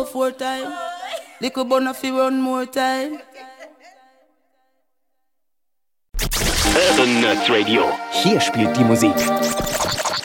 4 times. Little bun fi run more time. Urban Nuts Radio. Hier spielt die Musik.